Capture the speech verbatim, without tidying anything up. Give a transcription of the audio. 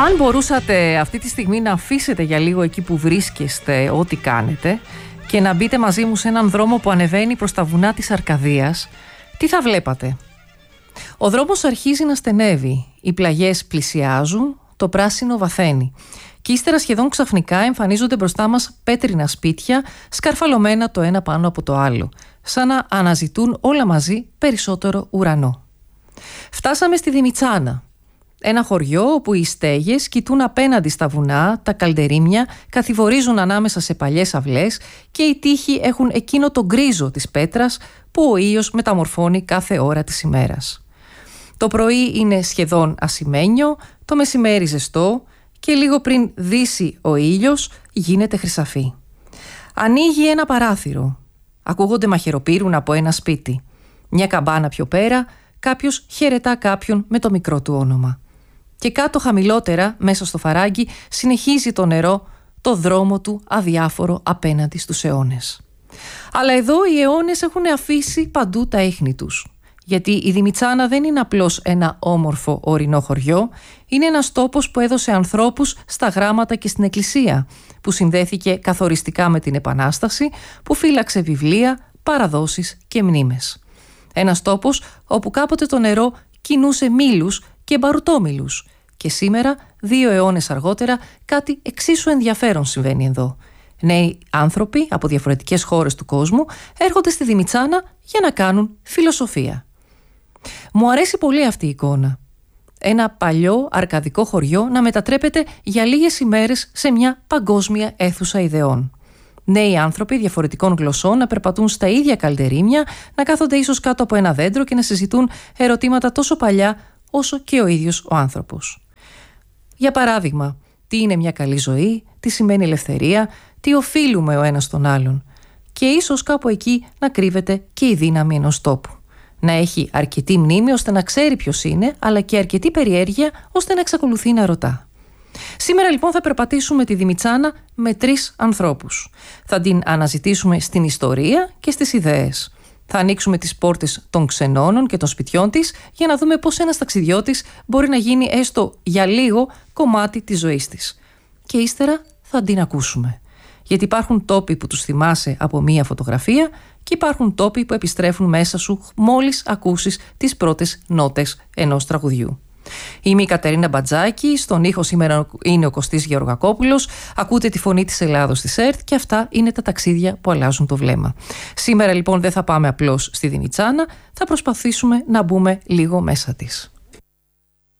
Αν μπορούσατε αυτή τη στιγμή να αφήσετε για λίγο εκεί που βρίσκεστε ό,τι κάνετε και να μπείτε μαζί μου σε έναν δρόμο που ανεβαίνει προς τα βουνά της Αρκαδίας, τι θα βλέπατε? Ο δρόμος αρχίζει να στενεύει, οι πλαγιές πλησιάζουν, το πράσινο βαθαίνει και ύστερα σχεδόν ξαφνικά εμφανίζονται μπροστά μας πέτρινα σπίτια σκαρφαλωμένα το ένα πάνω από το άλλο, σαν να αναζητούν όλα μαζί περισσότερο ουρανό. Φτάσαμε στη Δημητσάνα, ένα χωριό όπου οι στέγες κοιτούν απέναντι στα βουνά, τα καλντερίμια καθιβορίζουν ανάμεσα σε παλιές αυλές και οι τοίχοι έχουν εκείνο το γκρίζο της πέτρας που ο ήλιος μεταμορφώνει κάθε ώρα της ημέρας. Το πρωί είναι σχεδόν ασημένιο, το μεσημέρι ζεστό και λίγο πριν δύσει ο ήλιος γίνεται χρυσαφή. Ανοίγει ένα παράθυρο. Ακούγονται μαχαιροπύρουν από ένα σπίτι. Μια καμπάνα πιο πέρα, κάποιος χαιρετά κάποιον με το μικρό του όνομα. Και κάτω χαμηλότερα, μέσα στο φαράγγι, συνεχίζει το νερό το δρόμο του αδιάφορο απέναντι στους αιώνες. Αλλά εδώ οι αιώνες έχουν αφήσει παντού τα ίχνη τους. Γιατί η Δημητσάνα δεν είναι απλώς ένα όμορφο ορεινό χωριό, είναι ένας τόπος που έδωσε ανθρώπους στα γράμματα και στην εκκλησία, που συνδέθηκε καθοριστικά με την Επανάσταση, που φύλαξε βιβλία, παραδόσεις και μνήμες. Ένας τόπος όπου κάποτε το νερό κινούσε μήλους και μπαρουτόμηλους και σήμερα, δύο αιώνες αργότερα, κάτι εξίσου ενδιαφέρον συμβαίνει εδώ. Νέοι άνθρωποι από διαφορετικές χώρες του κόσμου έρχονται στη Δημητσάνα για να κάνουν φιλοσοφία. Μου αρέσει πολύ αυτή η εικόνα. Ένα παλιό αρκαδικό χωριό να μετατρέπεται για λίγες ημέρες σε μια παγκόσμια αίθουσα ιδεών. Νέοι άνθρωποι διαφορετικών γλωσσών να περπατούν στα ίδια καλντερίμια, να κάθονται ίσως κάτω από ένα δέντρο και να συζητούν ερωτήματα τόσο παλιά όσο και ο ίδιος ο άνθρωπος. Για παράδειγμα, τι είναι μια καλή ζωή, τι σημαίνει ελευθερία, τι οφείλουμε ο ένας στον άλλον. Και ίσως κάπου εκεί να κρύβεται και η δύναμη ενός τόπου. Να έχει αρκετή μνήμη ώστε να ξέρει ποιος είναι, αλλά και αρκετή περιέργεια ώστε να εξακολουθεί να ρωτά. Σήμερα λοιπόν θα περπατήσουμε τη Δημητσάνα με τρεις ανθρώπους. Θα την αναζητήσουμε στην ιστορία και στις ιδέες. Θα ανοίξουμε τις πόρτες των ξενώνων και των σπιτιών της για να δούμε πώς ένας ταξιδιώτης μπορεί να γίνει έστω για λίγο κομμάτι της ζωής της. Και ύστερα θα την ακούσουμε. Γιατί υπάρχουν τόποι που τους θυμάσαι από μία φωτογραφία και υπάρχουν τόποι που επιστρέφουν μέσα σου μόλις ακούσεις τις πρώτες νότες ενός τραγουδιού. Είμαι η Κατερίνα Μπατζάκη, στον ήχο σήμερα είναι ο Κωστής Γεωργακόπουλος, ακούτε τη φωνή της Ελλάδος της ΕΡΤ και αυτά είναι τα ταξίδια που αλλάζουν το βλέμμα. Σήμερα λοιπόν δεν θα πάμε απλώς στη Δημητσάνα, θα προσπαθήσουμε να μπούμε λίγο μέσα της.